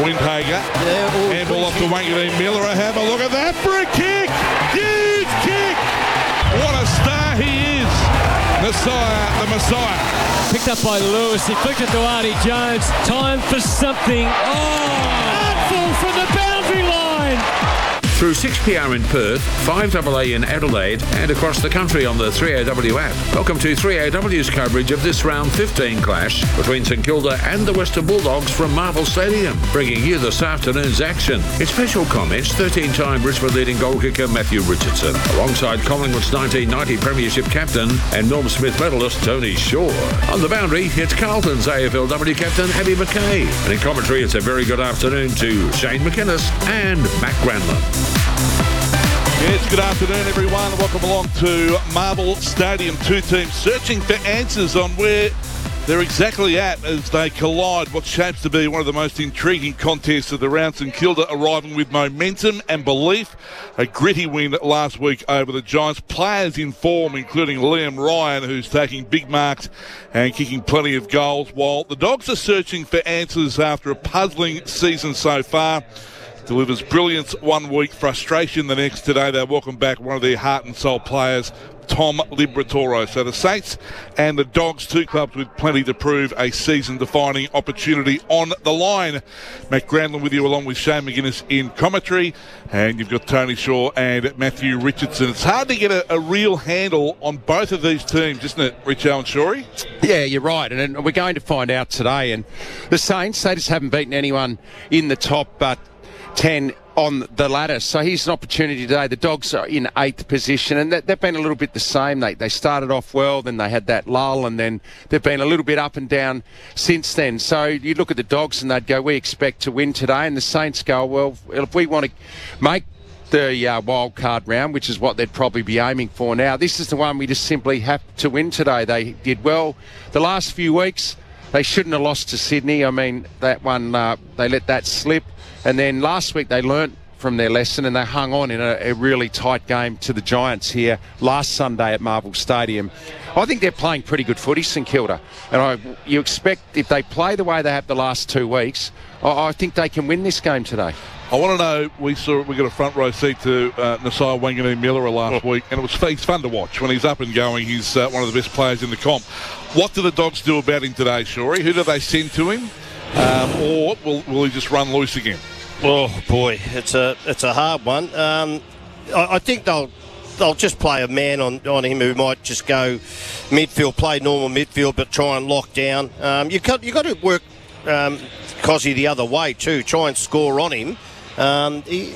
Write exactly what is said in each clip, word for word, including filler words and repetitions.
Windhager. Yeah, oh, Handball off to Wanganeen Miller. Have a look at that for a kick. Huge kick. What a star he is. Messiah, the Messiah. Picked up by Lewis. He flicked it to Artie Jones. Time for something. Oh! Artful from the boundary line. Through six P R in Perth, five A A in Adelaide, and across the country on the three A W app. Welcome to three A W's coverage of this round fifteen clash between St Kilda and the Western Bulldogs from Marvel Stadium, bringing you this afternoon's action. In special comments, thirteen-time Brisbane leading goal kicker Matthew Richardson, alongside Collingwood's nineteen ninety Premiership captain and Norm Smith medalist Tony Shaw. On the boundary, it's Carlton's A F L W captain Abby McKay. And in commentary, it's a very good afternoon to Shane McInnes and Matt Granlund. Yes, good afternoon, everyone. Welcome along to Marvel Stadium. Two teams searching for answers on where they're exactly at as they collide what shapes to be one of the most intriguing contests of the round. St Kilda arriving with momentum and belief. A gritty win last week over the Giants. Players in form, including Liam Ryan, who's taking big marks and kicking plenty of goals, while the Dogs are searching for answers after a puzzling season so far. Delivers brilliance one week, frustration the next. Today they welcome back one of their heart and soul players, Tom Liberatore. So the Saints and the Dogs, two clubs with plenty to prove, a season-defining opportunity on the line. Matt Granlund with you along with Shane McInnes in commentary, and you've got Tony Shaw and Matthew Richardson. It's hard to get a, a real handle on both of these teams, isn't it, Richo and Shorey? Yeah, you're right, and we're going to find out today. And the Saints, they just haven't beaten anyone in the top but ten on the ladder, so here's an opportunity today. The Dogs are in eighth position, and they've been a little bit the same. They they started off well, then they had that lull, and then they've been a little bit up and down since then. So you look at the Dogs and they'd go, we expect to win today, and the Saints go, well, if we want to make the uh, wild card round, which is what they'd probably be aiming for now, this is the one we just simply have to win today. They did well the last few weeks. They shouldn't have lost to Sydney. I mean, that one, uh, they let that slip. And then last week they learnt from their lesson and they hung on in a, a really tight game to the Giants here last Sunday at Marvel Stadium. I think they're playing pretty good footy, St Kilda. And I, you expect if they play the way they have the last two weeks, I, I think they can win this game today. I want to know, we saw we got a front row seat to uh, Nasiah Wanganeen Miller last week, and it was he's fun to watch. When he's up and going, he's uh, one of the best players in the comp. What do the Dogs do about him today, Shorey? Who do they send to him? Um, or will, will he just run loose again? Oh boy, it's a it's a hard one. Um, I, I think they'll they'll just play a man on, on him who might just go midfield, play normal midfield, but try and lock down. Um, you got you got to work um, Cozzy the other way too. Try and score on him. Um, he,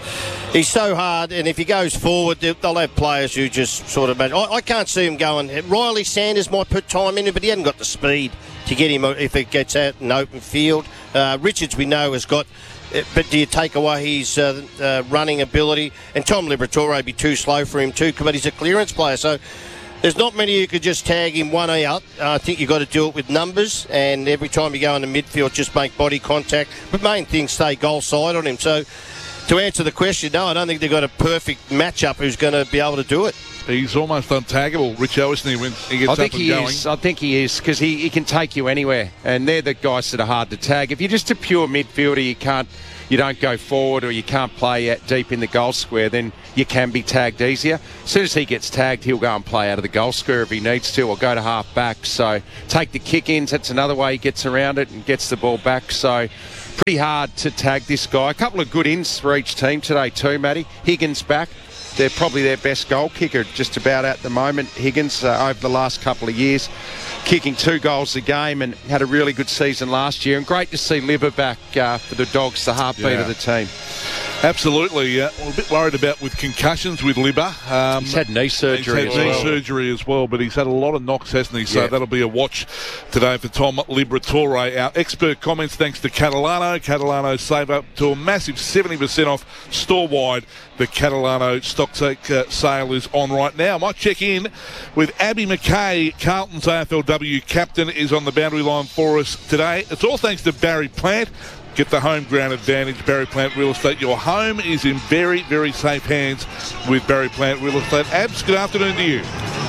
he's so hard, and if he goes forward, they'll have players who just sort of. I, I can't see him going. Riley Sanders might put time in it, but he hasn't got the speed to get him if it gets out in open field. Uh, Richards, we know, has got, but do you take away his uh, uh, running ability? And Tom Liberatore would be too slow for him too, but he's a clearance player, so there's not many who could just tag him one out. Uh, I think you've got to do it with numbers, and every time you go into midfield, just make body contact. But main thing, stay goal side on him. So to answer the question, no, I don't think they've got a perfect matchup who's going to be able to do it. He's almost untaggable, Richo, isn't he, when he gets I think up and he going? Is. I think he is, because he, he can take you anywhere, and they're the guys that are hard to tag. If you're just a pure midfielder, you can't, you don't go forward or you can't play out deep in the goal square, then you can be tagged easier. As soon as he gets tagged, he'll go and play out of the goal square if he needs to, or go to half back. So take the kick-ins, that's another way he gets around it and gets the ball back. So pretty hard to tag this guy. A couple of good ins for each team today too, Matty. Higgins back. They're probably their best goal kicker just about at the moment. Higgins, uh, over the last couple of years, kicking two goals a game and had a really good season last year. And great to see Libba back uh, for the Dogs, the heartbeat yeah. of the team. Absolutely. Uh, we're a bit worried about with concussions with Libba. Um, he's had knee surgery He's had as knee well. surgery as well, but he's had a lot of knocks, hasn't he? So yeah. that'll be a watch today for Tom Liberatore. Our expert comments thanks to Catalano. Catalano save up to a massive seventy percent off store-wide. The Catalano stock take, uh, sale is on right now. I might check in with Abby McKay, Carlton's A F L W captain, is on the boundary line for us today. It's all thanks to Barry Plant. Get the home ground advantage. Barry Plant Real Estate. Your home is in very, very safe hands with Barry Plant Real Estate. Abs, good afternoon to you.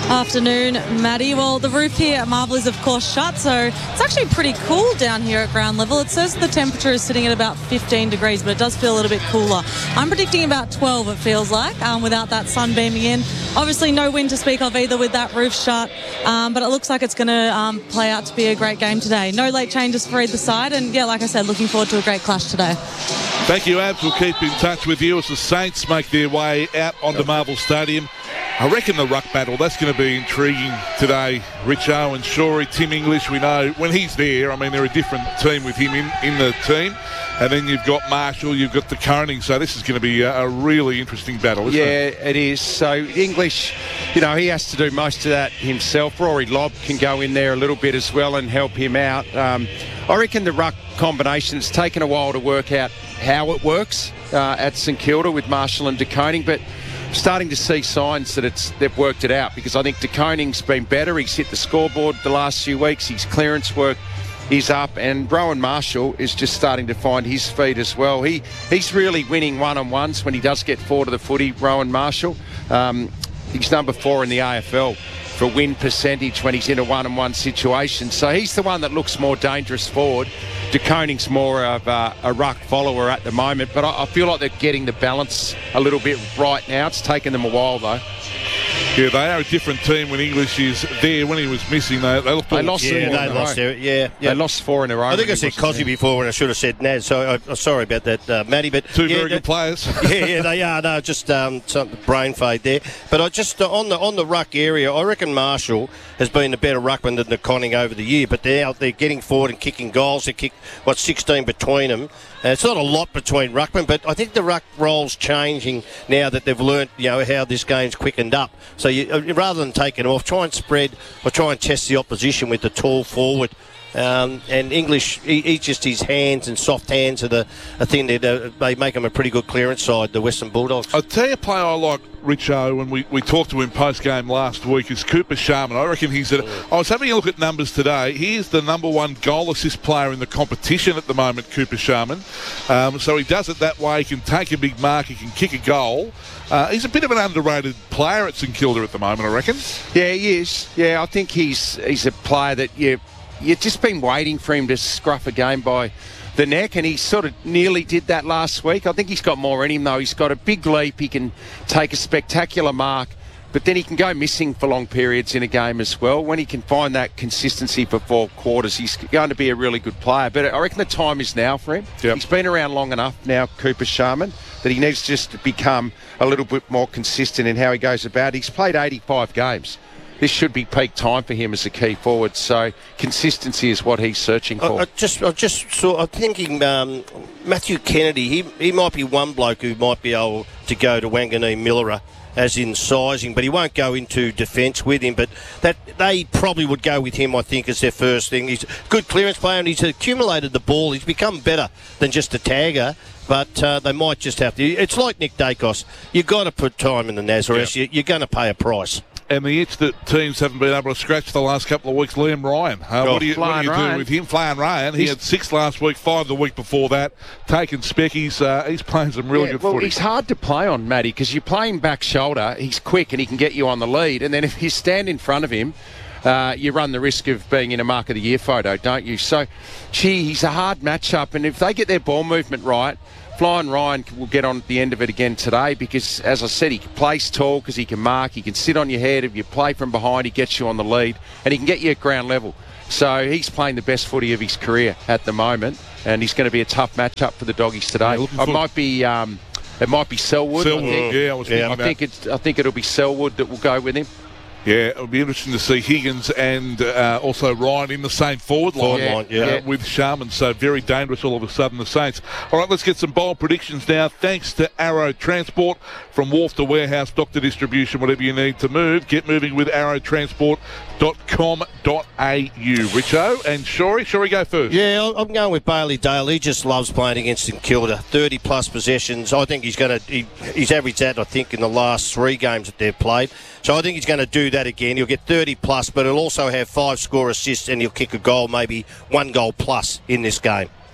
Afternoon, Maddie. Well, the roof here at Marvel is, of course, shut, so it's actually pretty cool down here at ground level. It says the temperature is sitting at about fifteen degrees, but it does feel a little bit cooler. I'm predicting about twelve, it feels like, um, without that sun beaming in. Obviously, no wind to speak of either with that roof shut, um, but it looks like it's going to um, play out to be a great game today. No late changes for either side, and yeah, like I said, looking forward to a great clash today. Thank you, Abs. We'll keep in touch with you as the Saints make their way out onto Marvel Stadium. I reckon the ruck battle, that's going to be intriguing today. Richo and Shorey, Tim English, we know when he's there, I mean, they're a different team with him in, in the team. And then you've got Marshall, you've got the Koning, so this is going to be a, a really interesting battle, isn't yeah, it? Yeah, it is. So English, you know, he has to do most of that himself. Rory Lobb can go in there a little bit as well and help him out. Um, I reckon the ruck combination, it's taken a while to work out how it works uh, at St Kilda with Marshall and De Koning, but starting to see signs that it's they've worked it out, because I think De Koning's been better. He's hit the scoreboard the last few weeks. His clearance work is up, and Rowan Marshall is just starting to find his feet as well. He he's really winning one-on-ones when he does get forward of the footy, Rowan Marshall. Um, he's number four in the A F L for win percentage when he's in a one-on-one situation. So he's the one that looks more dangerous forward. De Koning's more of a, a ruck follower at the moment, but I, I feel like they're getting the balance a little bit right now. It's taken them a while, though. Yeah, they are a different team when English is there. When he was missing, they, they looked They all- lost Yeah, four they in a lost row. there. Yeah, yeah. They lost four in a row. I think when I he said wasn't Cosy there. before when I should have said Naz, so I, I'm sorry about that, uh, Matty. But Two yeah, very that- good players. yeah, yeah, they are. No, just um, some brain fade there. But I just uh, on the on the ruck area, I reckon Marshall has been a better ruckman than the Conning over the year. But they're out there getting forward and kicking goals. They kicked what sixteen between them. Uh, it's not a lot between ruckmen, but I think the ruck role's changing now that they've learnt, you know, how this game's quickened up. So you, uh, rather than taking them off, try and spread or try and test the opposition with the tall forward. Um, and English, he, he just his hands and soft hands are the a thing that uh, they make him a pretty good clearance side, the Western Bulldogs. I'll tell you a player I like, Richo, when we, we talked to him post-game last week, is Cooper Sharman. I reckon he's at... I was having a look at numbers today. He is the number one goal assist player in the competition at the moment, Cooper Sharman. Um, so he does it that way. He can take a big mark. He can kick a goal. Uh, he's a bit of an underrated player at St Kilda at the moment, I reckon. Yeah, he is. Yeah, I think he's he's a player that you you've just been waiting for him to scruff a game by the neck, and he sort of nearly did that last week. I think he's got more in him, though. He's got a big leap. He can take a spectacular mark, but then he can go missing for long periods in a game as well. When he can find that consistency for four quarters, he's going to be a really good player. But I reckon the time is now for him. Yep. He's been around long enough now, Cooper Sharman, that he needs just to become a little bit more consistent in how he goes about. He's played eighty-five games. This should be peak time for him as a key forward. So consistency is what he's searching for. I, I just, I just saw. I'm thinking um, Matthew Kennedy. He he might be one bloke who might be able to go to Wanganeen Millera, as in sizing, but he won't go into defence with him. But that they probably would go with him, I think, as their first thing. He's a good clearance player, and he's accumulated the ball. He's become better than just a tagger. But uh, they might just have to. It's like Nick Dacos. You've got to put time in the Naz, or else you, you're going to pay a price. And the itch that teams haven't been able to scratch the last couple of weeks, Liam Ryan. Uh, Oh, what do you, what do, you do Ryan. with him? Flan Ryan. He He's- had six last week, five the week before that. Taking speckies. Uh, he's playing some really Yeah, good well, footy. he's hard to play on, Matty, because you play him back shoulder, he's quick and he can get you on the lead. And then if you stand in front of him, uh, you run the risk of being in a Mark of the Year photo, don't you? So, gee, he's a hard matchup. And if they get their ball movement right, Flying Ryan will get on at the end of it again today, because, as I said, he plays tall because he can mark, he can sit on your head. If you play from behind, he gets you on the lead, and he can get you at ground level. So he's playing the best footy of his career at the moment, and he's going to be a tough matchup for the Doggies today. Yeah, looking it for- might be um, it might be Selwood. I Selwood, think. yeah, I was thinking I that. think it's I think it'll be Selwood that will go with him. Yeah, it'll be interesting to see Higgins and uh, also Ryan in the same forward line, Forward line, yeah. uh, Yeah. with Sharman. So very dangerous all of a sudden, the Saints. All right, let's get some bold predictions now. Thanks to Arrow Transport. From wharf to warehouse, doctor distribution, whatever you need to move. Get moving with arrow transport dot com dot a u. Richo and Shorey. Shorey, go first. Yeah, I'm going with Bailey Dale. He just loves playing against St Kilda. thirty plus possessions. I think he's going to. He, he's averaged that, I think, in the last three games that they've played. So I think he's going to do that again. He'll get thirty plus, but he'll also have five score assists, and he'll kick a goal, maybe one goal plus in this game.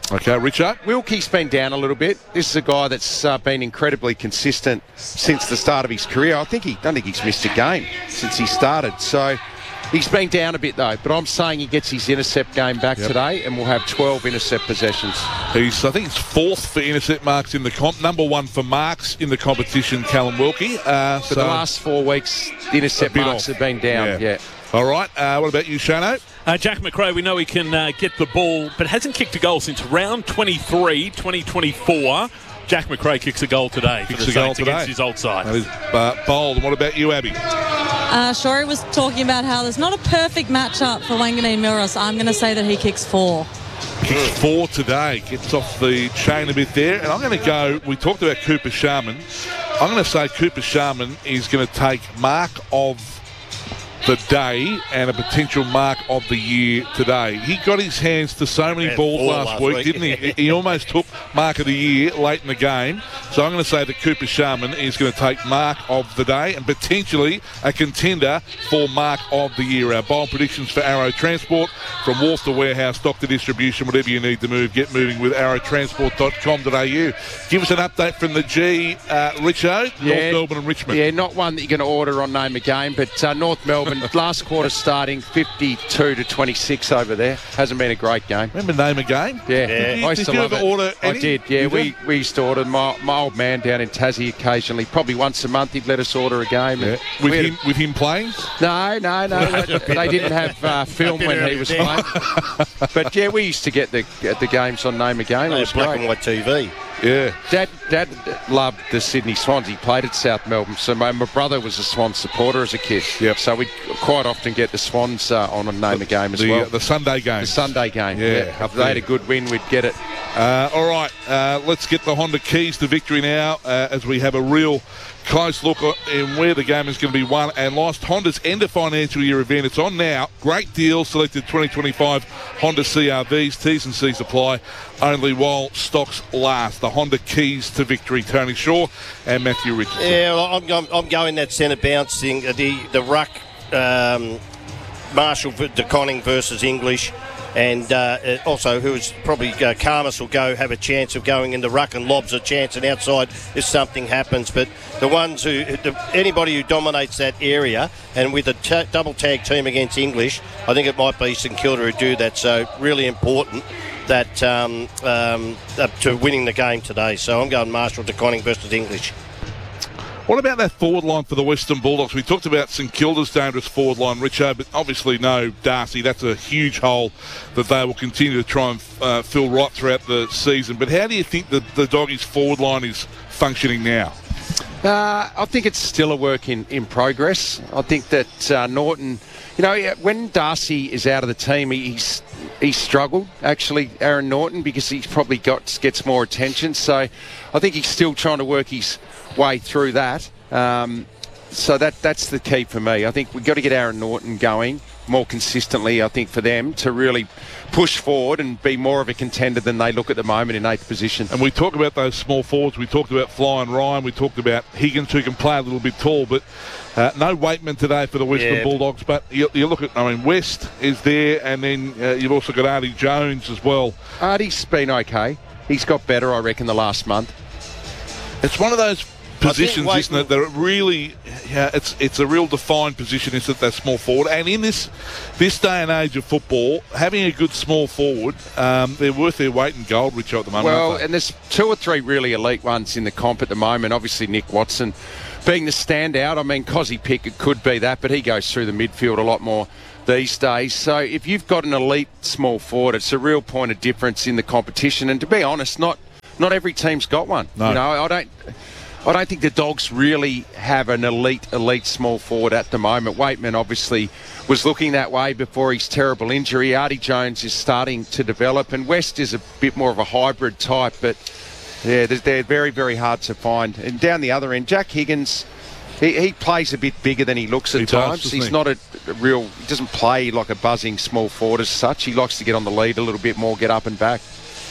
Okay, Richo. Wilkie's been down a little bit. This is a guy that's uh, been incredibly consistent since the start of his career. I think he don't think he's missed a game since he started. So he's been down a bit though. But I'm saying he gets his intercept game back Yep. today, and we'll have twelve intercept possessions. He's, I think, he's fourth for intercept marks in the comp. Number one for marks in the competition, Callum Wilkie. Uh, For so the last four weeks, the intercept a bit marks off. have been down. Yeah. Yeah. All right. Uh, what about you, Shano? Uh, Jack McRae, we know he can uh, get the ball, but hasn't kicked a goal since round twenty-three, twenty twenty-four. Jack McRae kicks a goal today for Kicks the a goal Saints today. against his old side. That is uh, bold. And what about you, Abby? Uh, Shorey was talking about how there's not a perfect matchup for Wanganeen Millrose. I'm going to say that he kicks four. Kicks four today. Gets off the chain a bit there. And I'm going to go, we talked about Cooper Sharman. I'm going to say Cooper Sharman is going to take mark of the day and a potential mark of the year today. He got his hands to so many Yeah, balls four last, last week, week. didn't he? He almost took mark of the year late in the game. So I'm going to say that Cooper Sharman is going to take mark of the day and potentially a contender for mark of the year. Our bold predictions for Arrow Transport, from wharf to warehouse, stock to distribution, whatever you need to move, get moving with arrow transport dot com dot a u. Give us an update from the G, uh, Richo, North Melbourne and Richmond. Yeah, not one that you're going to order on Name a Game, but uh, North Melbourne, last quarter starting fifty-two to twenty-six over there. Hasn't been a great game. Remember Name a Game? Yeah, Did you, I used did to you love ever it. order any? I did, yeah. Did we, you? we used to order. My, my old man down in Tassie occasionally, probably once a month, he'd let us order a game. Yeah. And With we had him, with him playing? a- no, no, no. they, they didn't have uh, film when he was playing. But yeah, we used to get the get the games on Name a Game. It No, was black great. and white T V. Yeah. Dad, Dad loved the Sydney Swans. He played at South Melbourne, so my, my brother was a Swans supporter as a kid. Yep. So we quite often get the Swans uh, on a Name a Game as The, well. uh, the Sunday game. The Sunday game. Yeah, Yeah. up If they had there. a good win, we'd get it. Uh, all right, uh, let's get the Honda keys to victory now uh, as we have a real close look at in where the game is going to be won and lost. Honda's end of financial year event. It's on now. Great deal. Selected twenty twenty-five Honda C R Vs. T's and C's apply only while stocks last. The Honda keys to victory. Tony Shaw and Matthew Richardson. Yeah, well, I'm, I'm, I'm going that centre bounce thing. uh, The the ruck, um, Marshall v- de Conning versus English, and uh, uh, also who is probably uh, Karmas will go have a chance of going in the ruck and lobs a chance and outside if something happens. But the ones who the, anybody who dominates that area and with a ta double tag team against English, I think it might be St Kilda who do that. So really important that um, um, uh, to winning the game today. So I'm going Marshall de Conning versus English. What about that forward line for the Western Bulldogs? We talked about St Kilda's dangerous forward line, Richo, but obviously no Darcy. That's a huge hole that they will continue to try and uh, fill right throughout the season. But how do you think that the Doggies' forward line is functioning now? Uh, I think it's still a work in, in progress. I think that uh, Norton, you know, yeah, when Darcy is out of the team, he- he's he's struggled, actually, Aaron Norton, because he's probably got gets more attention. So I think he's still trying to work his way through that. Um, so that that's the key for me. I think we've got to get Aaron Norton going more consistently, I think, for them to really push forward and be more of a contender than they look at the moment in eighth position. And we talk about those small forwards. We talked about Fly and Ryan. We talked about Higgins, who can play a little bit tall, but uh, no Waitman today for the Western Yeah. Bulldogs. But you, you look at, I mean, West is there, and then uh, you've also got Artie Jones as well. Artie's been okay. He's got better, I reckon, the last month. It's one of those positions, Waitman- isn't it? That it really, yeah, it's it's a real defined position, isn't it? That small forward, and in this this day and age of football, having a good small forward, um, they're worth their weight in gold, Richo, at the moment. Well, aren't they? and there's two or three really elite ones in the comp at the moment. Obviously, Nick Watson being the standout. I mean, Cozzy Pickett could be that, but he goes through the midfield a lot more these days. So if you've got an elite small forward, it's a real point of difference in the competition. And to be honest, not not every team's got one. No. You know, I don't. I don't think the Dogs really have an elite, elite small forward at the moment. Waitman obviously was looking that way before his terrible injury. Artie Jones is starting to develop, and West is a bit more of a hybrid type, but yeah, they're, they're very, very hard to find. And down the other end, Jack Higgins, he, he plays a bit bigger than he looks at He does, times. doesn't He's he? not a, a real, he doesn't play like a buzzing small forward as such. He likes to get on the lead a little bit more, get up and back.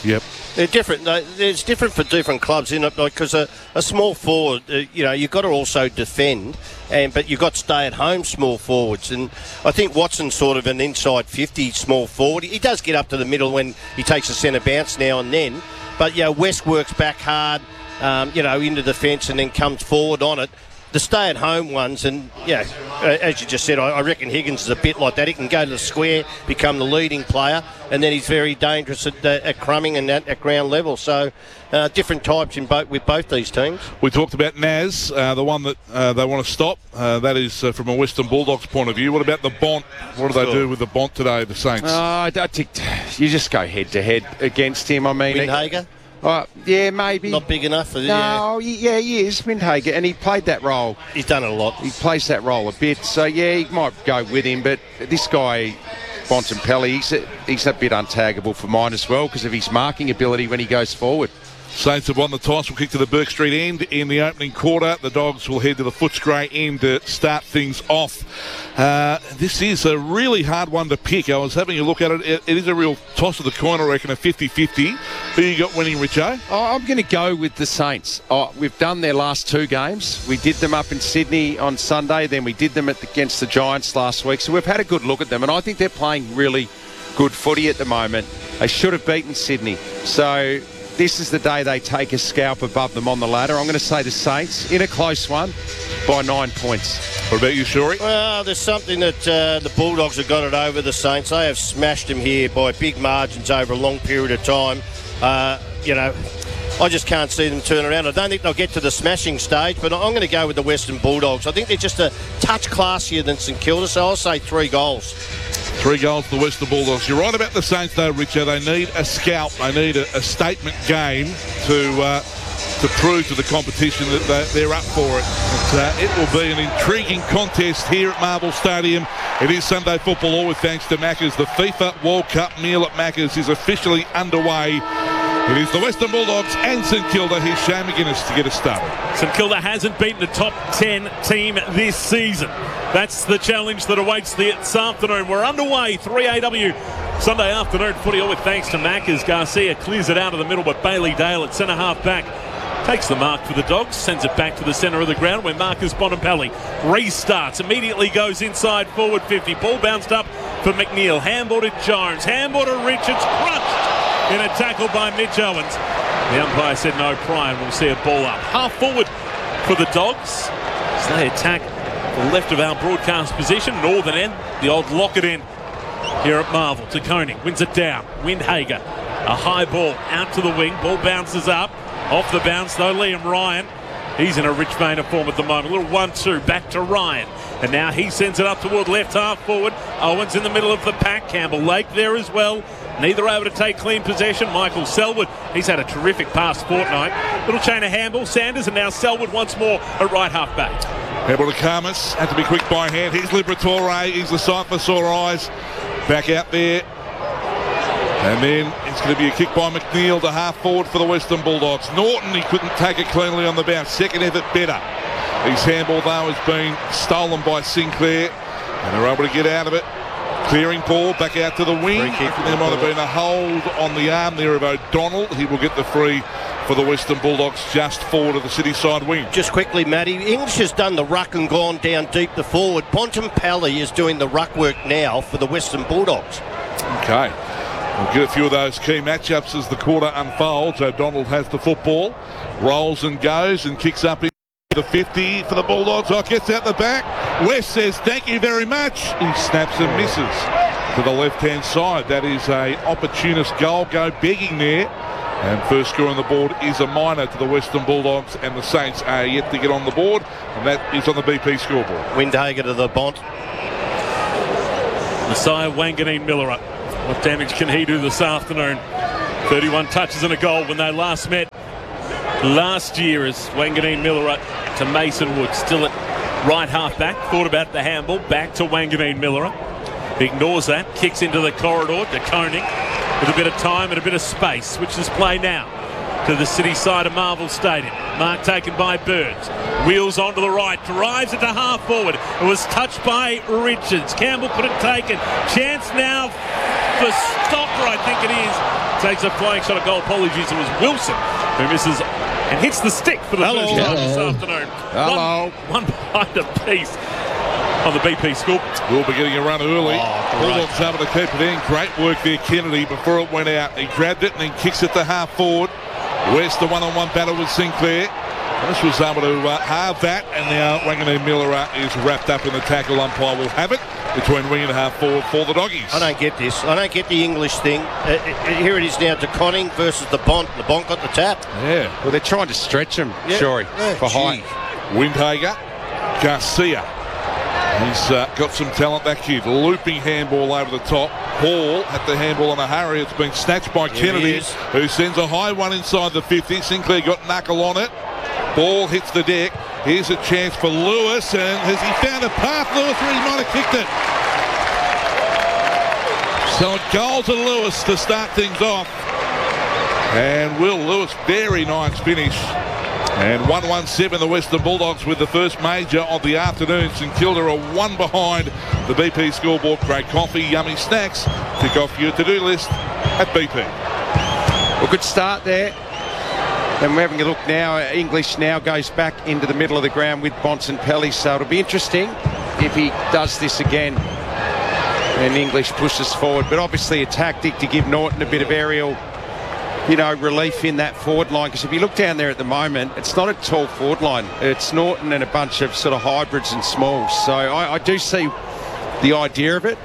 Yep. They're different. They- It's different for different clubs, isn't it? Because a, a small forward, uh, you know, you've got to also defend, and but you've got stay-at-home small forwards. And I think Watson's sort of an inside fifty small forward. He does get up to the middle when he takes a centre bounce now and then. But, you know, West works back hard, um, you know, into defence and then comes forward on it. The stay-at-home ones, and, yeah, as you just said, I, I reckon Higgins is a bit like that. He can go to the square, become the leading player, and then he's very dangerous at, uh, at crumbing and at, at ground level. So, uh, different types in both with both these teams. We talked about Naz, uh, the one that uh, they want to stop. Uh, that is uh, from a Western Bulldogs point of view. What about the Bont? What do they do with the Bont today, the Saints? Uh, I don't think you just go head-to-head against him. I mean... Windhager? Uh, yeah, maybe. Not big enough for the... No, yeah, he is, Windhager, and he played that role. He's done it a lot. He plays that role a bit, so yeah, he might go with him, but this guy, Bontempelli, he's a, he's a bit untaggable for mine as well because of his marking ability when he goes forward. Saints have won the toss. Will kick to the Burke Street end in the opening quarter. The Dogs will head to the Footscray end to start things off. Uh, this is a really hard one to pick. I was having a look at it. It, it is a real toss of the coin, I reckon, a fifty-fifty. Who you got winning, Richo? Oh, I'm going to go with the Saints. Oh, we've done their last two games. We did them up in Sydney on Sunday, then we did them at the, against the Giants last week. So we've had a good look at them, and I think they're playing really good footy at the moment. They should have beaten Sydney. So... this is the day they take a scalp above them on the ladder. I'm going to say the Saints in a close one by nine points. What about you, Shuri? Well, there's something that uh, the Bulldogs have got it over the Saints. They have smashed them here by big margins over a long period of time. Uh, you know, I just can't see them turn around. I don't think they'll get to the smashing stage, but I'm going to go with the Western Bulldogs. I think they're just a touch classier than St Kilda, so I'll say three goals. Three goals for the Western Bulldogs. You're right about the Saints, though, Richard. They need a scalp. They need a, a statement game to uh, to prove to the competition that they're, they're up for it. But, uh, it will be an intriguing contest here at Marvel Stadium. It is Sunday football, all with thanks to Macca's. The FIFA World Cup meal at Macca's is officially underway. It is the Western Bulldogs and St Kilda. Here's Shane McGuinness to get us started. St Kilda hasn't beaten a top ten team this season. That's the challenge that awaits this afternoon. We're underway, three A W Sunday afternoon footy, all with thanks to Macca's. Garcia clears it out of the middle, but Bailey Dale at centre half back takes the mark for the Dogs, sends it back to the centre of the ground where Marcus Bontempelli restarts, immediately goes inside forward fifty. Ball bounced up for McNeil, handball to Jones, handball to Richards, crunched in a tackle by Mitch Owens. The umpire said no pry, and we'll see a ball up. Half forward for the Dogs as they attack the left of our broadcast position, northern end, the old locket end here at Marvel. To Koenig, wins it down. Windhager, a high ball out to the wing. Ball bounces up. Off the bounce though, Liam Ryan. He's in a rich vein of form at the moment. A little one two back to Ryan. And now he sends it up toward left half forward. Owens in the middle of the pack. Campbell Lake there as well. Neither able to take clean possession. Michael Selwood, he's had a terrific past fortnight. Little chain of handball. Sanders, and now Selwood once more at right half back. Able to Karmas, had to be quick by hand. Here's Liberatore, he's the sight for sore eyes. Back out there. And then it's going to be a kick by McNeil to half forward for the Western Bulldogs. Norton, he couldn't take it cleanly on the bounce. Second effort better. His handball, though, has been stolen by Sinclair. And they're able to get out of it. Clearing ball, back out to the wing. There might have been a hold on the arm there of O'Donnell. He will get the free for the Western Bulldogs just forward of the city side wing. Just quickly, Matty, English has done the ruck and gone down deep the forward. Bontempelli is doing the ruck work now for the Western Bulldogs. Okay. We'll get a few of those key matchups as the quarter unfolds. O'Donnell has the football, rolls and goes and kicks up into the fifty for the Bulldogs. Oh, gets out the back. West says thank you very much. He snaps and misses to the left-hand side. That is a opportunist goal. Go begging there. And first score on the board is a minor to the Western Bulldogs, and the Saints are yet to get on the board, and that is on the B P scoreboard. Windhager to the Bont. Messiah Wanganeen Miller. What damage can he do this afternoon? thirty-one touches and a goal when they last met last year as Wanganeen Miller to Mason Wood. Still at right half back. Thought about the handball. Back to Wanganeen Miller. Ignores that. Kicks into the corridor to Koenig. With a bit of time and a bit of space. Switches play now to the city side of Marvel Stadium. Mark taken by Burns. Wheels onto the right. Drives it to half forward. It was touched by Richards. Campbell couldn't take it. Chance now for Stocker, I think it is, takes a flying shot at goal. Apologies, it was Wilson who misses and hits the stick for the Hello. first time this Hello. afternoon. Hello. One, one behind a piece on the B P score. We'll be getting a run early. Oh, Bulldogs able to keep it in. Great work there, Kennedy, before it went out. He grabbed it and then kicks it to half forward. West, the one-on-one battle with Sinclair. This was able to uh, halve that, and now Wanganeen Miller uh, is wrapped up in the tackle. Umpire will have it between wing and half forward for the Doggies. I don't get this. I don't get the English thing. Uh, uh, here it is now, De Conning versus the Bont. The Bont got the tap. Yeah. Well, they're trying to stretch him, Yeah. Shorey, Yeah, for gee. height. Windhager, Garcia. He's uh, got some talent, that kid. Looping handball over the top. Hall had the handball in a hurry. It's been snatched by Here he Kennedy, is. who sends a high one inside the fifty. Sinclair got knuckle on it. Ball hits the deck. Here's a chance for Lewis, and has he found a path, Lewis, or he might have kicked it? So a goal to Lewis to start things off. And Will Lewis, very nice finish. And one one seven, the Western Bulldogs with the first major of the afternoon. St Kilda are one behind the B P scoreboard. Great coffee, yummy snacks. Tick off your to-do list at B P. Well, good start there. And we're having a look now. English now goes back into the middle of the ground with Bontempelli. So it'll be interesting if he does this again. And English pushes forward. But obviously a tactic to give Norton a bit of aerial, you know, relief in that forward line. Because if you look down there at the moment, it's not a tall forward line. It's Norton and a bunch of sort of hybrids and smalls. So I, I do see the idea of it.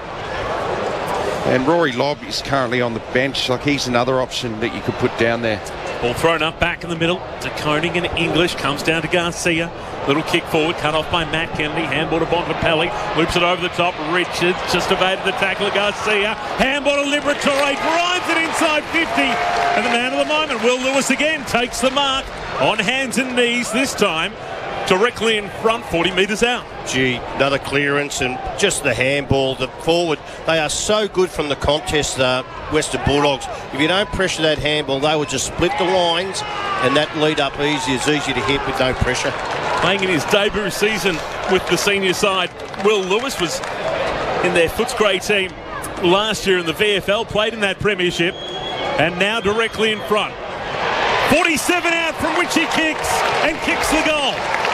And Rory Lobb is currently on the bench. Like, he's another option that you could put down there. Ball thrown up back in the middle. De Koning and English comes down to Garcia. Little kick forward, cut off by Matt Kennedy. Handball to Bontempelli. Loops it over the top. Richards just evaded the tackle of Garcia. Handball to Liberatore. Drives it inside fifty. And the man of the moment, Will Lewis again, takes the mark on hands and knees this time. Directly in front, forty metres out. Gee, another clearance and just the handball, the forward. They are so good from the contest, uh, Western Bulldogs. If you don't pressure that handball, they would just split the lines, and that lead up easy is easy to hit with no pressure. Playing in his debut season with the senior side, Will Lewis was in their Footscray team last year in the V F L, played in that premiership, and now directly in front. forty-seven out from which he kicks, and kicks the goal.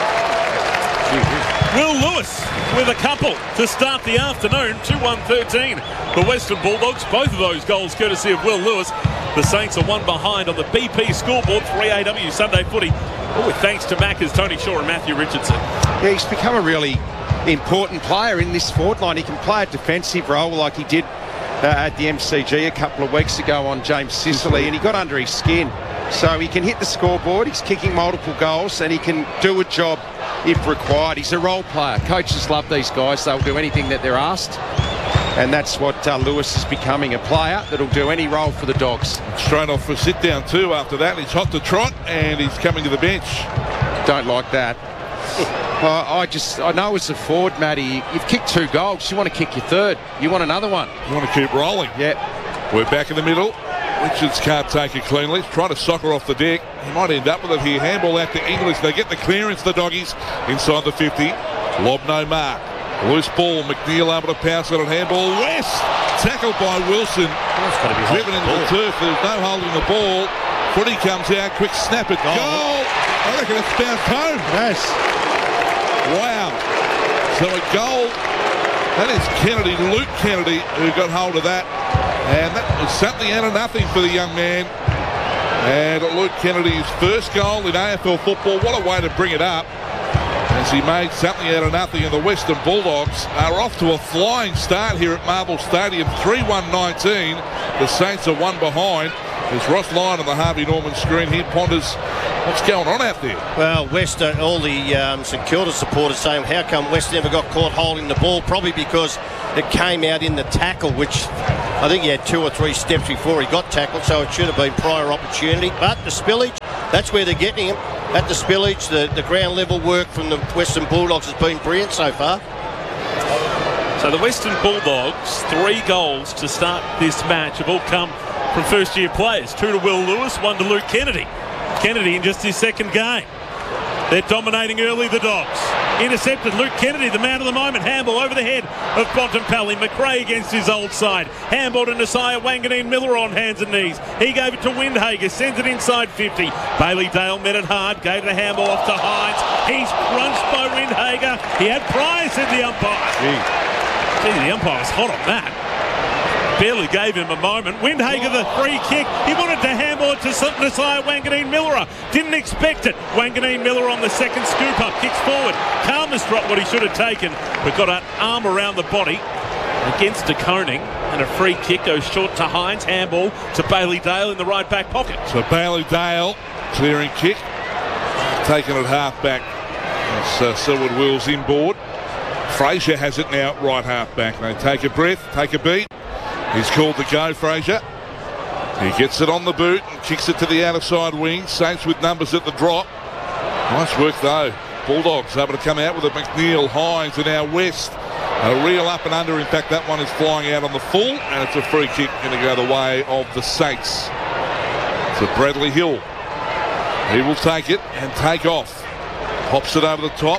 Will Lewis with a couple to start the afternoon, two one thirteen. The Western Bulldogs, both of those goals courtesy of Will Lewis. The Saints are one behind on the B P scoreboard, three A W Sunday Footy. All with thanks to Macca's Tony Shaw and Matthew Richardson. Yeah, he's become a really important player in this forward line. He can play a defensive role like he did uh, at the M C G a couple of weeks ago on James Sicily, and he got under his skin. So he can hit the scoreboard, he's kicking multiple goals, and he can do a job if required. He's a role player. Coaches love these guys. They'll do anything that they're asked. And that's what uh, Lewis is becoming, a player that'll do any role for the Dogs. Straight off for sit down too after that. He's hot to trot and he's coming to the bench. Don't like that. uh, I just, I know as a forward, Matty, you've kicked two goals. You want to kick your third. You want another one. You want to keep rolling. Yeah. We're back in the middle. Richards can't take it cleanly. He's trying to soccer off the deck. He might end up with it here. Handball out to English. They get the clearance, the Doggies, inside the fifty. Lob no mark. Loose ball. McNeil able to pounce it on handball. West tackled by Wilson. That's got to be Driven into the turf. There's no holding the ball. Footy comes out. Quick snap it. Goal. Goal. I reckon it's bounced home. Yes. Wow. So a goal. That is Kennedy, Luke Kennedy, who got hold of that. And that was something out of nothing for the young man. And Luke Kennedy's first goal in A F L football. What a way to bring it up. As he made something out of nothing. And the Western Bulldogs are off to a flying start here at Marvel Stadium. three one nineteen. The Saints are one behind. There's Ross Lyon on the Harvey Norman screen here. Ponders, what's going on out there? Well, West, uh, all the um, St Kilda supporters saying, how come West never got caught holding the ball? Probably because it came out in the tackle, which I think he had two or three steps before he got tackled, so it should have been prior opportunity. But the spillage, that's where they're getting him. At the spillage, the, the ground level work from the Western Bulldogs has been brilliant so far. So the Western Bulldogs, three goals to start this match have all come from first-year players. Two to Will Lewis, one to Luke Kennedy. Kennedy in just his second game. They're dominating early, the Dogs. Intercepted. Luke Kennedy, the man of the moment. Handball over the head of Bontempelli. McRae against his old side. Handball to Nasiah Wanganeen Miller on hands and knees. He gave it to Windhager. Sends it inside fifty. Bailey Dale met it hard. Gave the handball off to Hines. He's crunched by Windhager. He had prior, said the umpire. Gee. Gee, the umpire was hot on that. Barely gave him a moment. Windhager the free kick. He wanted to handball it to Nasiah Wanganeen Miller. Didn't expect it. Wanganeen Miller on the second scoop up. Kicks forward. Calmus dropped what he should have taken, but got an arm around the body against De Koning. And a free kick goes short to Hines. Handball to Bailey Dale in the right back pocket. So Bailey Dale clearing kick. Taking it half back. It's uh, Selwood Wills inboard. Fraser has it now at right half back. They take a breath, take a beat. He's called to go, Fraser. He gets it on the boot and kicks it to the outer side wing. Saints with numbers at the drop. Nice work though. Bulldogs able to come out with it. McNeil, Hines and now West. A reel up and under. In fact, that one is flying out on the full, and it's a free kick going to go the way of the Saints. To Bradley Hill. He will take it and take off. Pops it over the top.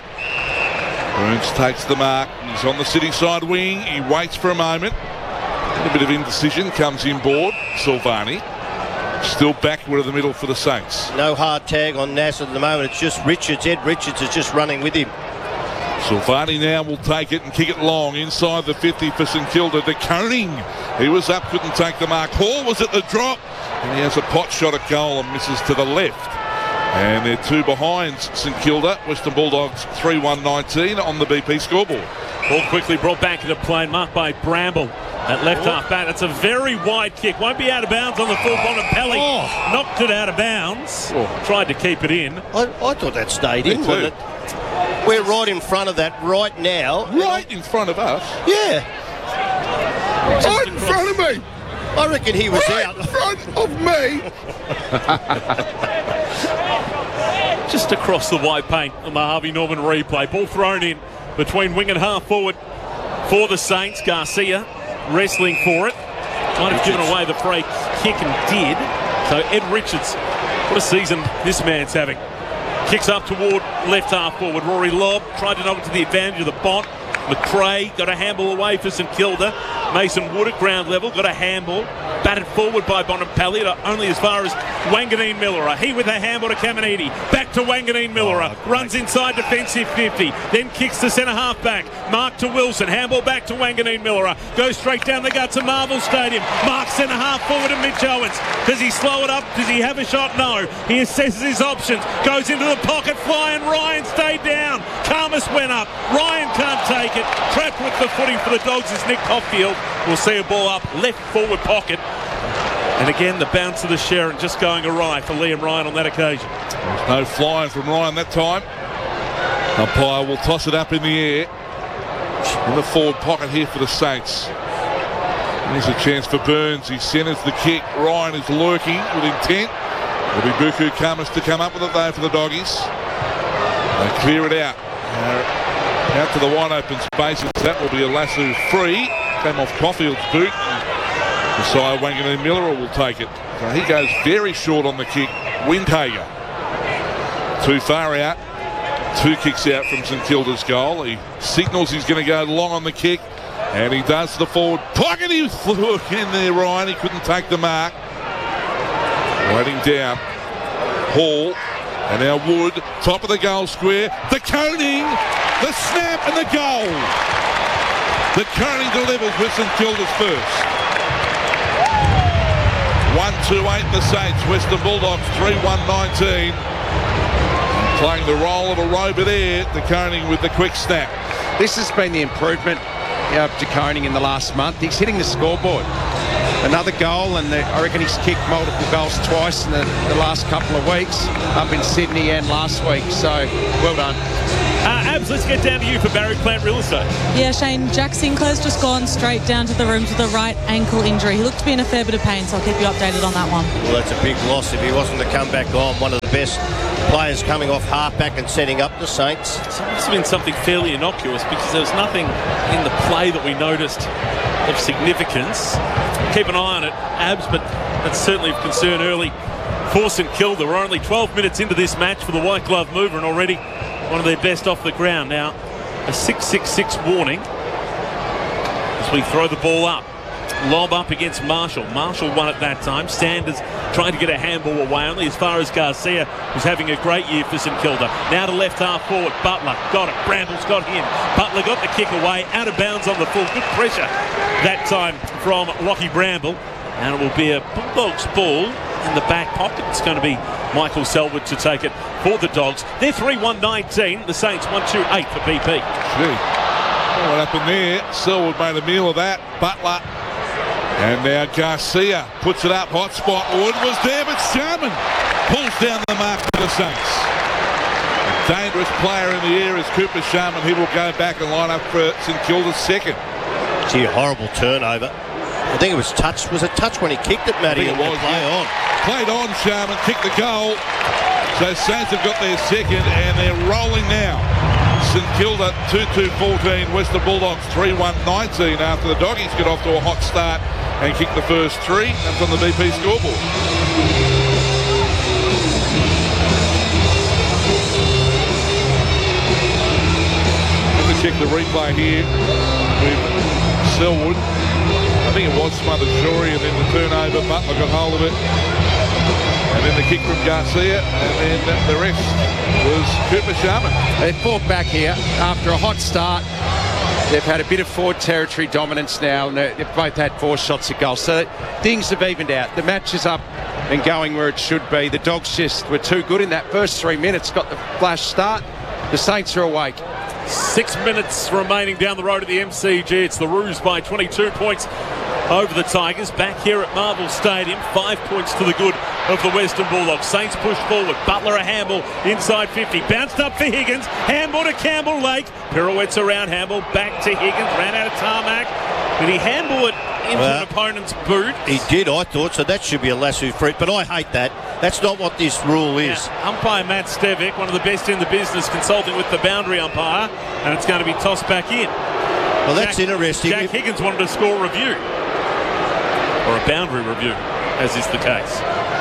Burns takes the mark. He's on the city side wing. He waits for a moment. A bit of indecision, comes inboard. Silvani still backward of the middle for the Saints. No hard tag on Nassau at the moment. It's just Richards. Ed Richards is just running with him. Silvani now will take it and kick it long inside the fifty for St Kilda. De Koning, he was up, couldn't take the mark. Hall was at the drop, and he has a pot shot at goal and misses to the left. And they're two behind St Kilda. Western Bulldogs three one nineteen on the B P scoreboard. Ball quickly brought back into play, marked by Bramble. At left half back, that's a very wide kick. Won't be out of bounds on the full. Bontempelli oh. knocked it out of bounds. Oh. Tried to keep it in. I, I thought that stayed in, wasn't it? We're right in front of that right now. Right in front of us? Yeah. Right in front of me! I reckon he was right out. in front of me! Just across the white paint on the Harvey Norman replay. Ball thrown in between wing and half forward for the Saints. Garcia wrestling for it. Might have given away the free kick and did. So Ed Richards, what a season this man's having. Kicks up toward left half forward. Rory Lobb tried to knock it to the advantage of the Bont. McRae got a handball away for St Kilda. Mason Wood at ground level got a handball. Batted forward by Bontempelli only as far as Wanganeen Miller. He with a handball to Caminiti. Back to Wanganeen Miller. Oh, runs inside defensive fifty. Then kicks to centre half back. Mark to Wilson. Handball back to Wanganeen Miller. Goes straight down the guts of Marvel Stadium. Mark centre half forward to Mitch Owens. Does he slow it up? Does he have a shot? No. He assesses his options. Goes into the pocket. Flying. Ryan stayed down. Calmus went up. Ryan can't take it. Trapped with the footing for the Dogs is Nick Coffield. We'll see a ball up left forward pocket. And again, the bounce of the Sharon just going awry for Liam Ryan on that occasion. There's no flying from Ryan that time. Umpire will toss it up in the air. In the forward pocket here for the Saints. Here's a chance for Burns. He centres the kick. Ryan is lurking with intent. It'll be Buku Kamas to come up with it though for the Doggies. They clear it out. Uh, out to the wide open spaces. That will be a lasso free. Came off Caulfield's boot. Nasiah Wanganeen Miller will take it. So he goes very short on the kick. Windhager. Too far out. Two kicks out from St Kilda's goal. He signals he's going to go long on the kick. And he does to the forward pocket. He flew in there, Ryan. He couldn't take the mark. Waiting down. Hall. And now Wood. Top of the goal square. De Koning. The snap and the goal. De Koning delivers with St Kilda's first. one two eight the Saints. Western Bulldogs three one nineteen. Playing the role of a robot there. De Koning with the quick snap. This has been the improvement of De Koning in the last month. He's hitting the scoreboard. Another goal, and the, I reckon he's kicked multiple goals twice in the, the last couple of weeks, up in Sydney and last week. So, well done. Uh, Abs, let's get down to you for Barry Plant Real Estate. Yeah, Shane, Jack Sinclair's just gone straight down to the rooms with a right ankle injury. He looked to be in a fair bit of pain, so I'll keep you updated on that one. Well, that's a big loss if he wasn't to come back on. One of the best players coming off halfback and setting up the Saints. So it's been something fairly innocuous because there was nothing in the play that we noticed of significance. Keep an eye on it, Abs, but that's certainly of concern early for St Kilda. We're only twelve minutes into this match for the White Glove Mover, and already one of their best off the ground. Now, a six six six warning as we throw the ball up. Lob up against Marshall. Marshall won at that time. Sanders trying to get a handball away, only as far as Garcia, who's having a great year for St Kilda. Now to left half forward. Butler got it. Bramble's got him. Butler got the kick away. Out of bounds on the full. Good pressure that time from Lockie Bramble. And it will be a Bulldogs ball in the back pocket. It's going to be Michael Selwood to take it for the Dogs. They're three one nineteen. The Saints one two eight for B P. Gee. What happened there? Selwood made a meal of that. Butler. And now Garcia puts it up. Hot spot. Wood was there, but Sharman pulls down the mark for the Saints. A dangerous player in the air is Cooper Sharman. He will go back and line up for St Kilda's second. Gee, a horrible turnover. I think it was touch. Was it touch when he kicked it, Matty? It was. Play yeah. on. Played on. Sharman kicked the goal. So Saints have got their second, and they're rolling now. St Kilda two two fourteen, Western Bulldogs three one nineteen after the Doggies get off to a hot start and kick the first three. That's on the B P scoreboard. Let me check the replay here with Selwood. I think it was smothered Shorey, and then the turnover, Butler got hold of it. And then the kick from Garcia, and then the rest was Cooper Sharman. They fought back here after a hot start. They've had a bit of forward territory dominance now, and they've both had four shots at goal. So things have evened out. The match is up and going where it should be. The Dogs just were too good in that first three minutes. Got the flash start. The Saints are awake. Six minutes remaining down the road at the M C G. It's the Roos by twenty-two points over the Tigers. Back here at Marvel Stadium, five points to the good of the Western Bulldogs. Saints push forward. Butler a handball inside fifty. Bounced up for Higgins. Handball to Campbell Lake. Pirouettes around Handball. Back to Higgins. Ran out of tarmac. Did he handball it into well, an opponent's boot? He did, I thought, so that should be a lasso free. But I hate that. That's not what this rule is. Yeah. Umpire Matt Stevic, one of the best in the business, consulting with the boundary umpire, and it's going to be tossed back in. Well, that's Jack, interesting. Jack Higgins wanted a score review. Or a boundary review, as is the case.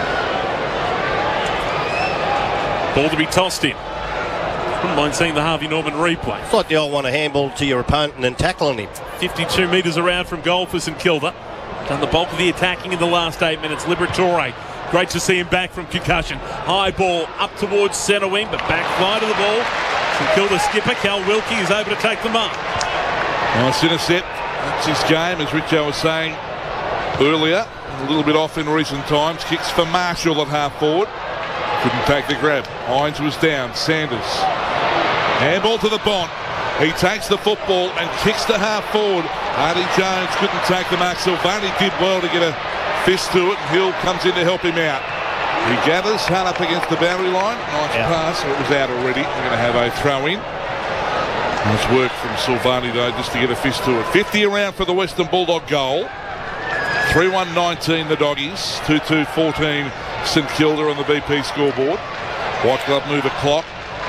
Ball to be tossed in. Wouldn't mind seeing the Harvey Norman replay. It's like the old one, a handball to your opponent and then tackling him. fifty-two metres around from goal for St Kilda. Done the bulk of the attacking in the last eight minutes. Liberatore, great to see him back from concussion. High ball up towards centre wing, but back fly to the ball. St Kilda skipper Cal Wilkie is able to take the mark. Nice intercept. That's his game, as Richo was saying earlier. A little bit off in recent times. Kicks for Marshall at half forward. Couldn't take the grab. Hines was down. Sanders. Handball to the Bont. He takes the football and kicks to half forward. Artie Jones couldn't take the mark. Silvani did well to get a fist to it. Hill comes in to help him out. He gathers, hard up against the boundary line. Nice yeah. pass. It was out already. We're going to have a throw in. Nice work from Silvani though, just to get a fist to it. fifty around for the Western Bulldog goal. three one nineteen the Doggies. two two fourteen St Kilda on the B P scoreboard. White Glove move a clock.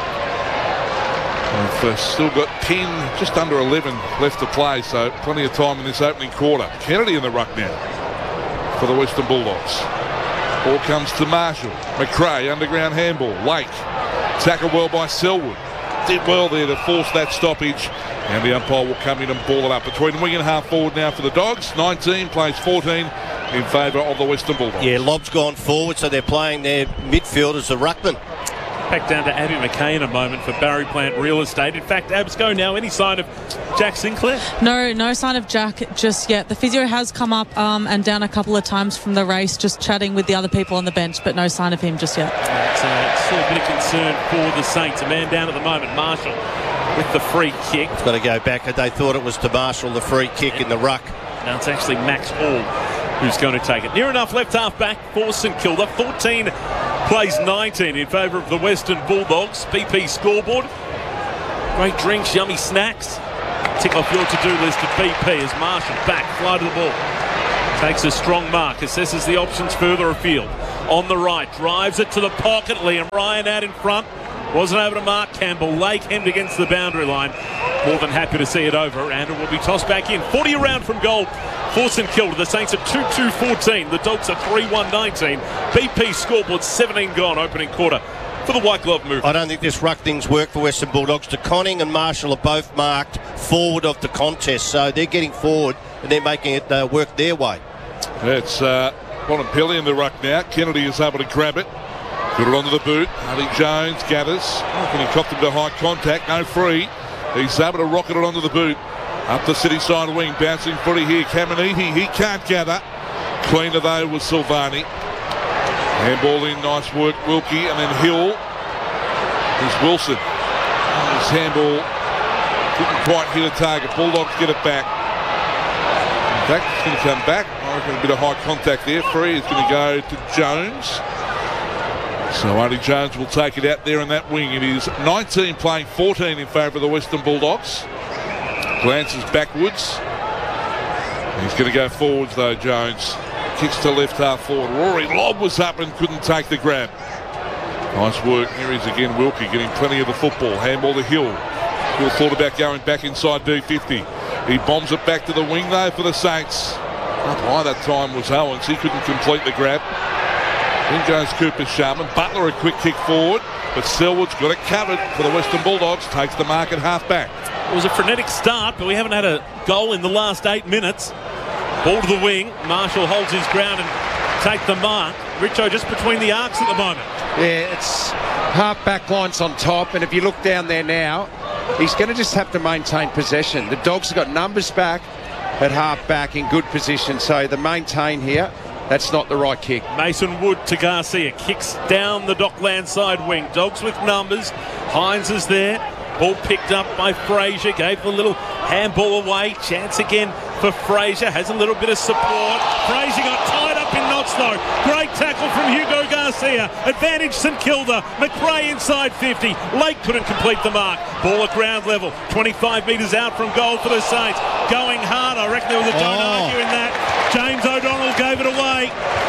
We've uh, still got ten, just under eleven left to play, so plenty of time in this opening quarter. Kennedy in the ruck now for the Western Bulldogs. Ball comes to Marshall. McRae, underground handball. Lake, tackled well by Selwood. Did well there to force that stoppage, and the umpire will come in and ball it up. Between wing and half forward now for the Dogs. nineteen plays fourteen in favour of the Western Bulldogs. Yeah, Lob's gone forward, so they're playing their midfield as a ruckman. Back down to Abby McKay in a moment for Barry Plant Real Estate. In fact, Abs, go now. Any sign of Jack Sinclair? No, no sign of Jack just yet. The physio has come up um, and down a couple of times from the race, just chatting with the other people on the bench, but no sign of him just yet. It's uh, still a bit of concern for the Saints. A man down at the moment, Marshall, with the free kick. It's got to go back. They thought it was to Marshall, the free kick in the ruck. Now it's actually Max Hall who's going to take it. Near enough left half back for St Kilda. fourteen plays nineteen in favour of the Western Bulldogs. B P scoreboard. Great drinks, yummy snacks. Tick off your to-do list at B P as Marshall back, fly to the ball. Takes a strong mark, assesses the options further afield. On the right, drives it to the pocket. Liam Ryan out in front. Wasn't able to mark Campbell. Lake hemmed against the boundary line. more than happy to see it over, and it will be tossed back in. forty around from goal for St Kilda. The Saints are two two fourteen. The Dogs are three one nineteen. B P scoreboard seventeen gone, opening quarter for the white glove move. I don't think this ruck thing's worked for Western Bulldogs. De Conning and Marshall are both marked forward of the contest, so they're getting forward and they're making it uh, work their way. It's uh, Bonampelli in the ruck now. Kennedy is able to grab it. Got it onto the boot. Harley Jones gathers. Oh, can he cop them to high contact? No free. He's able to rocket it onto the boot. Up the city side wing. Bouncing footy here. Caminiti. He can't gather. Cleaner though was Silvani. Handball in. Nice work. Wilkie. And then Hill. There's Wilson. Oh, his handball didn't quite hit a target. Bulldogs get it back. In fact, it's going to come back. I reckon a bit of high contact there. Free is going to go to Jones. So Artie Jones will take it out there in that wing. It is nineteen playing fourteen in favour of the Western Bulldogs. Glances backwards. He's going to go forwards though, Jones. Kicks to left half forward. Rory Lobb was up and couldn't take the grab. Nice work. Here he is again, Wilkie getting plenty of the football. Handball to Hill. Hill thought about going back inside D fifty. He bombs it back to the wing though for the Saints. Up high that time was Owens. He couldn't complete the grab. In goes Cooper Sharman. Butler a quick kick forward, but Selwood's got it covered for the Western Bulldogs. Takes the mark at half back. It was a frenetic start, but we haven't had a goal in the last eight minutes. Ball to the wing. Marshall holds his ground and take the mark. Richo just between the arcs at the moment. Yeah, it's half back lines on top, and if you look down there now, he's going to just have to maintain possession. The Dogs have got numbers back at half back in good position, so the maintain here. That's not the right kick. Mason Wood to Garcia. Kicks down the Dockland side wing. Dogs with numbers. Hines is there. Ball picked up by Fraser. Gave a little handball away. Chance again for Fraser. Has a little bit of support. Fraser got tied up in Knoxlow. Great tackle from Hugo Garcia. Advantage St Kilda. McRae inside fifty. Lake couldn't complete the mark. Ball at ground level. twenty-five metres out from goal for the Saints. Going hard. I reckon there was a don't Oh. argue in that. James O'Donnell gave it away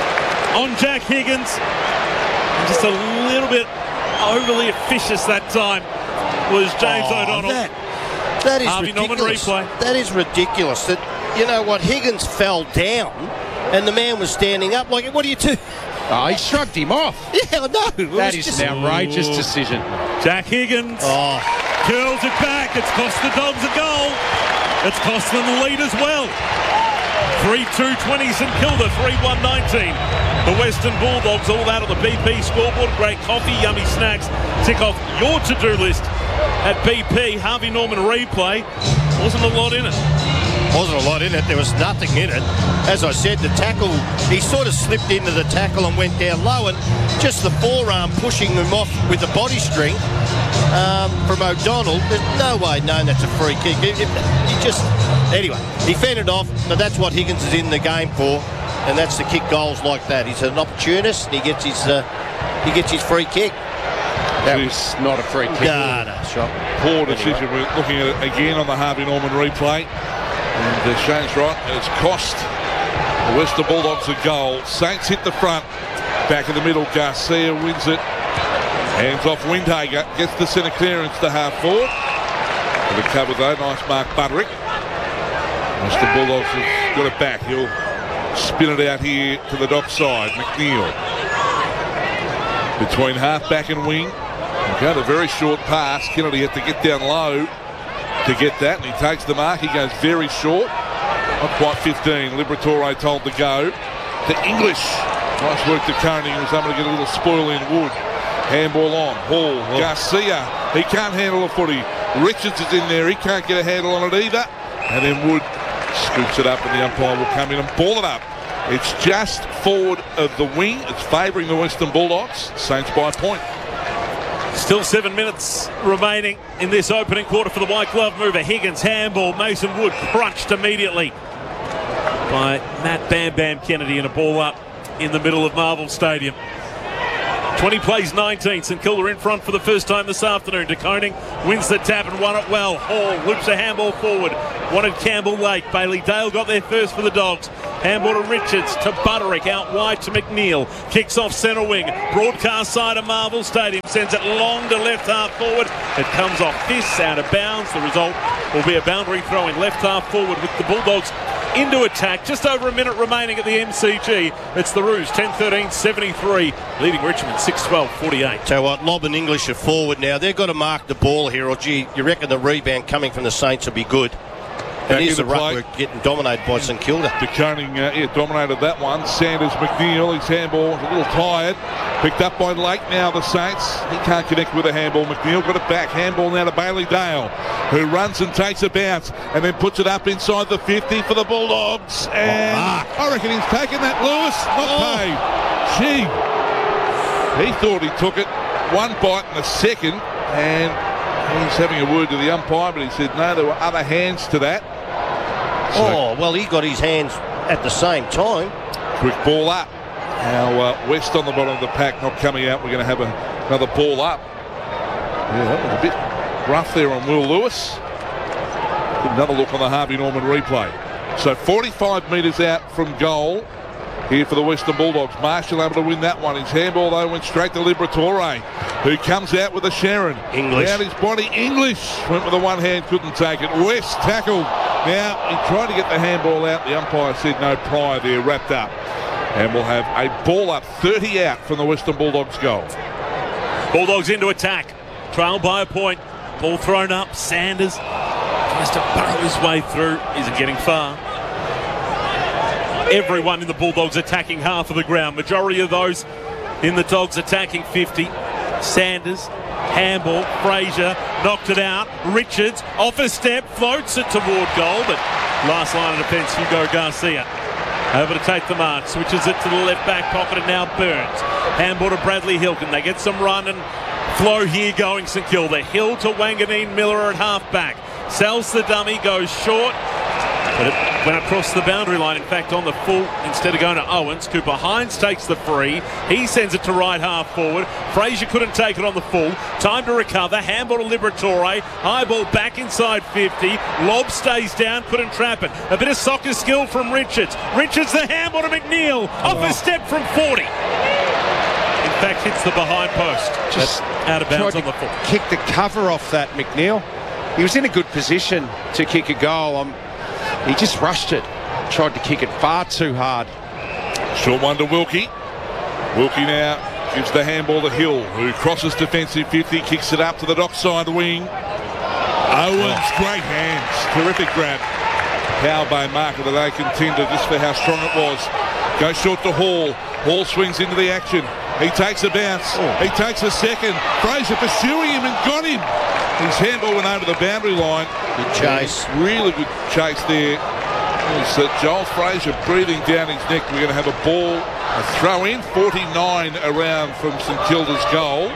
on Jack Higgins. Just a little bit overly officious that time was James Oh, O'Donnell. That, that is Harvey Norman ridiculous. replay. That is ridiculous. That, you know what, Higgins fell down and the man was standing up. Like, what do you do? Oh, he shrugged him off. Yeah, I know. It That was is just- an outrageous decision. Jack Higgins Oh, curls it back. It's cost the Dogs a goal. It's cost them the lead as well. three two twenty St Kilda, three one nineteen. The Western Bulldogs all out on the B P scoreboard. Great coffee, yummy snacks. Tick off your to-do list at B P. Harvey Norman replay. Wasn't a lot in it. wasn't a lot in it. There was nothing in it. As I said, the tackle, he sort of slipped into the tackle and went down low, and just the forearm pushing him off with the body strength um, from O'Donnell. There's no way knowing that's a free kick. He, he just, anyway, he fended off, but that's what Higgins is in the game for, and that's to kick goals like that. He's an opportunist, and he gets his, uh, he gets his free kick. That was not a free kick. Nah, no, shot. Poor decision. We're looking at it again on the Harvey Norman replay. And uh, Shane's right. It's cost the Western Bulldogs a goal. Saints hit the front. Back in the middle, Garcia wins it. Hands off Windhager. Gets the centre clearance to half forward. For the cover though, nice Mark Budrick. Western Bulldogs has got it back. He'll spin it out here to the dock side. McNeil. Between half back and wing. Got a very short pass. Kennedy had to get down low to get that, and he takes the mark. He goes very short. Not quite fifteen. Liberatore told to go. To English. Nice work to Coney. He was able to get a little spoil in. Wood. Handball on. Hall. Oh. Garcia. He can't handle the footy. Richards is in there. He can't get a handle on it either. And then Wood scoops it up, and the umpire will come in and ball it up. It's just forward of the wing. It's favouring the Western Bulldogs. Saints by a point. Still seven minutes remaining in this opening quarter for the white glove mover. Higgins, handball, Mason Wood crunched immediately by Matt Bam Bam Kennedy, and a ball up in the middle of Marvel Stadium. twenty plays nineteen. St Kilda in front for the first time this afternoon. De Koning wins the tap and won it well. Hall loops a handball forward. Wanted Campbell Lake. Bailey Dale got there first for the Dogs. Handball to Richards, to Butterick, out wide to McNeil. Kicks off centre wing. Broadcast side of Marvel Stadium. Sends it long to left half forward. It comes off fists out of bounds. The result will be a boundary throw in left half forward with the Bulldogs into attack. Just over a minute remaining at the M C G. It's the Roos, ten thirteen seventy-three, leading Richmond six twelve forty-eight. Tell you what, Lobb and English are forward now. They've got to mark the ball here, or gee, you reckon the rebound coming from the Saints will be good? And here's the ruck work getting dominated by St Kilda. De Koning uh, yeah, dominated that one. Sanders, McNeil, his handball was a little tired. Picked up by Lake now, the Saints. He can't connect with a handball. McNeil got it back. Handball now to Bailey Dale, who runs and takes a bounce and then puts it up inside the fifty for the Bulldogs. And oh, I reckon he's taken that, Lewis. Not oh. paid. Gee. He thought he took it. One bite and a second. And he's having a word to the umpire, but he said no, there were other hands to that. So, oh, well, he got his hands at the same time. Quick ball up. Now uh, West on the bottom of the pack, not coming out. We're going to have a, another ball up. Yeah, that was a bit rough there on Will Lewis. Another look on the Harvey Norman replay. So forty-five metres out from goal here for the Western Bulldogs. Marshall able to win that one. His handball, though, went straight to Liberatore, who comes out with a Sharon. English. Down his body. English went with the one hand, couldn't take it. West tackled. Now, he tried to get the handball out. The umpire said no prior there, wrapped up. And we'll have a ball up, thirty out from the Western Bulldogs goal. Bulldogs into attack. Trail by a point. Ball thrown up. Sanders tries to burrow his way through. Isn't getting far. Everyone in the Bulldogs attacking half of the ground. Majority of those in the Dogs attacking fifty. Sanders, handball, Fraser knocked it out. Richards off a step, floats it toward goal, but last line of defence, Hugo Garcia. Over to take the mark, switches it to the left back pocket, and now Burns. Handball to Bradley Hill. Can they get some run and flow here going St Kilda? Hill to Wanganeen Miller at half back. Sells the dummy, goes short, but it went across the boundary line. In fact, on the full, instead of going to Owens, Cooper Hines takes the free. He sends it to right half forward. Fraser couldn't take it on the full. Time to recover. Handball to Liberatore. High ball back inside fifty. Lobb stays down, couldn't trap it. A bit of soccer skill from Richards. Richards the handball to McNeil. Off a step from forty. In fact, hits the behind post. Just out of bounds tried on the full. Kick the cover off that, McNeil. He was in a good position to kick a goal. Um, he just rushed it. Tried to kick it far too hard. Short one to Wilkie. Wilkie now gives the handball to Hill, who crosses defensive fifty, kicks it up to the dockside wing. Owens, great hands. Terrific grab. Power by marker that they contended just for how strong it was. Goes short to Hall. Hall swings into the action. He takes a bounce. Oh. He takes a second. Fraser pursuing him and got him. His handball went over the boundary line. Good chase. Really good chase there. It's uh, Joel Fraser breathing down his neck. We're going to have a ball, a throw in, forty-nine around from St Kilda's goal.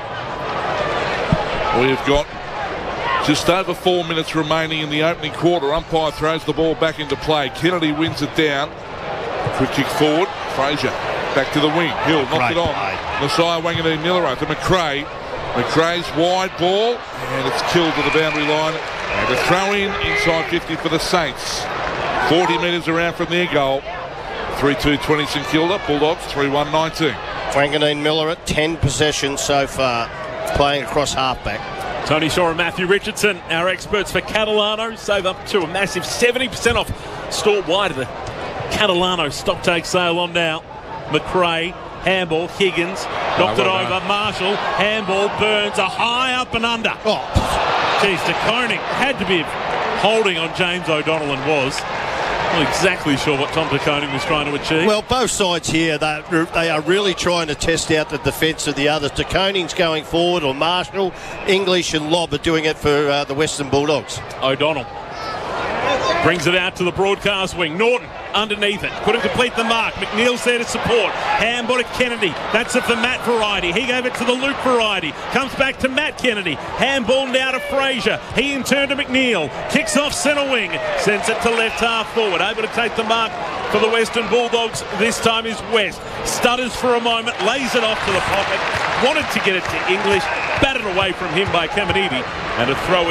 We've got just over four minutes remaining in the opening quarter. Umpire throws the ball back into play. Kennedy wins it down. Quick kick forward. Fraser back to the wing. Hill knocked it on. Messiah Wanganeen Miller to McRae. McRae's wide ball, and it's killed to the boundary line. And a throw in inside fifty for the Saints. forty metres around from their goal. three two twenty St Kilda. Bulldogs three one nineteen. Wanganeen Miller at ten possessions so far, playing across halfback. Tony Shaw and Matthew Richardson, our experts for Catalano, save up to a massive seventy percent off store wide of the Catalano stock take sale on now. McRae, handball, Higgins, knocked oh, well it over, done. Marshall, handball, Burns, a high up and under. Oh, geez, De Koning had to be holding on James O'Donnell and was. Not exactly sure what Tom De Koning was trying to achieve. Well, both sides here, they, they are really trying to test out the defence of the others. De Koning's going forward, or Marshall, English and Lobb are doing it for uh, the Western Bulldogs. O'Donnell brings it out to the broadcast wing. Norton underneath it. Couldn't complete the mark. McNeil's there to support. Handball to Kennedy. That's it for Matt Variety. He gave it to the Luke Variety. Comes back to Matt Kennedy. Handball now to Fraser. He in turn to McNeil. Kicks off centre wing. Sends it to left half forward. Able to take the mark for the Western Bulldogs. This time is West. Stutters for a moment. Lays it off to the pocket. Wanted to get it to English. Batted away from him by Caminiti. And a throw in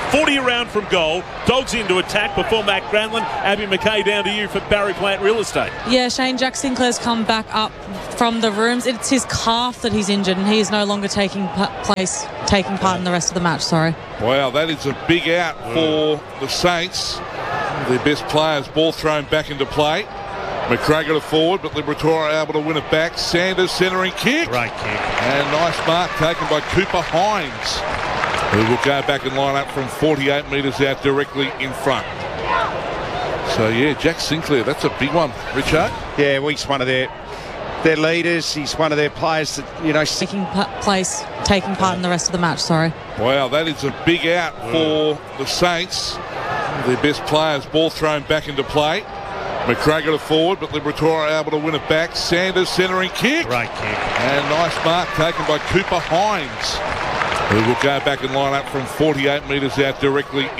forty around from goal. Dogs into attack before Matt Granlund. Abby McKay down to you for Barry Plant Real Estate. Yeah, Shane Jack Sinclair's come back up from the rooms. It's his calf that he's injured, and he is no longer taking p- place, taking part in the rest of the match. Sorry. Wow, that is a big out for the Saints. Their best players, ball thrown back into play. McGregor to forward, but Liberatore able to win it back. Sanders centering kick. Great kick. And nice mark taken by Cooper Hines, who will go back and line up from forty-eight metres out directly in front. So, yeah, Jack Sinclair, that's a big one. Richard? Yeah, well, he's one of their their leaders. He's one of their players that, you know... Taking p- place, taking part in the rest of the match. Sorry. Wow, that is a big out for the Saints. Their best players, ball thrown back into play. McGregor to forward, but Liberatore able to win it back. Sanders centering kick. Great kick. And nice mark taken by Cooper Hines, who will go back and line up from forty-eight metres out directly